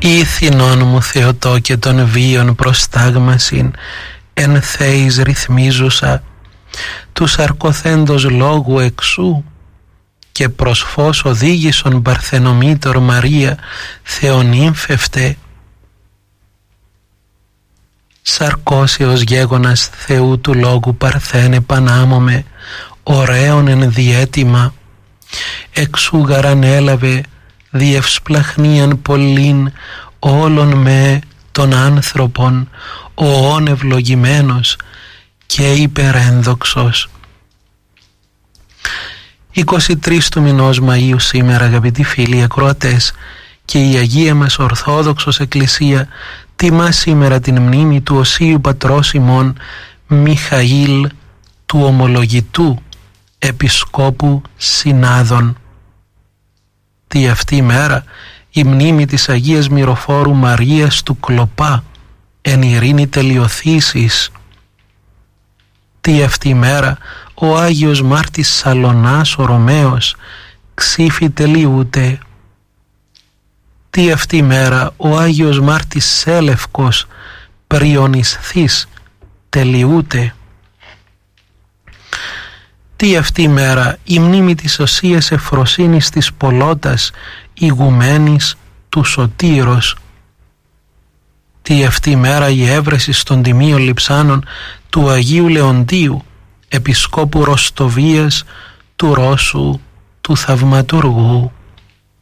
Ήθινον μου Θεοτό και των βίων προστάγμασιν, εν θέης ρυθμίζουσα, τους αρκοθέντος λόγου εξού, και προς φως οδήγησον Παρθενομήτωρ Μαρία Θεονύμφευτε. Σαρκώσεως γέγονας Θεού του λόγου Παρθένε πανάμωμε, ωραίον εν διέτοιμα, εξού γαρανέλαβε διευσπλαχνίαν πολλήν όλων με των άνθρωπον, οόν ευλογημένος και υπερένδοξος. 23 του μηνός Μαΐου σήμερα, αγαπητοί φίλοι ακροατές, και η Αγία μας Ορθόδοξος Εκκλησία τιμά σήμερα την μνήμη του Οσίου Πατρός ημών Μιχαήλ, του Ομολογητού Επισκόπου Συνάδων. Τι αυτή η μέρα η μνήμη της Αγίας Μυροφόρου Μαρίας του Κλοπά, εν ειρήνη τελειοθήσης. Τι αυτή η μέρα ο Άγιος Μάρτης Σαλωνάς ο Ρωμαίος ξύφη τελειούται. Τι αυτή η μέρα ο Άγιος Μάρτης Σέλευκος Πριονισθής τελειούται. Τι αυτή η μέρα η μνήμη της Οσίας Εφροσύνης της Πολώτας ηγουμένης του Σωτήρος. Τι αυτή η μέρα η έβρεση στον τιμίο λειψάνων του Αγίου Λεοντίου Επισκόπου Ροστοβίας του Ρώσου του Θαυματουργού.